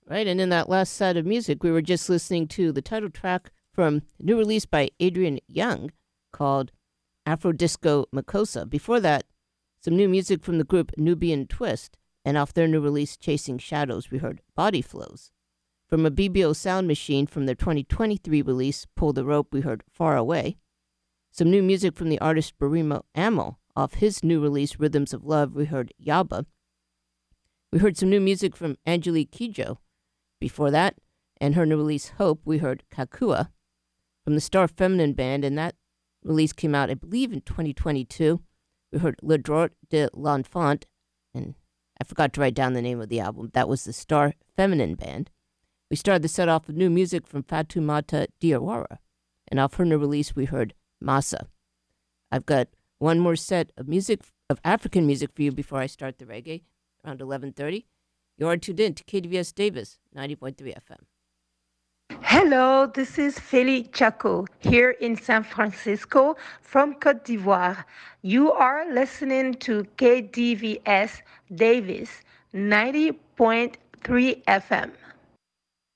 Right, and in that last set of music, we were just listening to the title track from a new release by Adrian Young called Afro Disco Makossa. Before that, some new music from the group Nubian Twist, and off their new release, Chasing Shadows, we heard Body Flows. From a BBO Sound Machine from their 2023 release, Pull the Rope, we heard Far Away. Some new music from the artist Barimo Amo. Off his new release, Rhythms of Love, we heard Yaba. We heard some new music from Angelique Kidjo. Before that, and her new release, Hope, we heard Kakua from the Star Feminine Band, and that release came out, I believe, in 2022. We heard Le Droit de l'Enfant, and I forgot to write down the name of the album. That was the Star Feminine Band. We started the set off with new music from Fatoumata Diawara, and off her new release, we heard Masa. I've got one more set of music, of African music for you before I start the reggae, around 11:30. You are tuned in to KDVS Davis, 90.3 FM. Hello, this is Feli Chaco here in San Francisco from Côte d'Ivoire. You are listening to KDVS Davis 90.3 FM.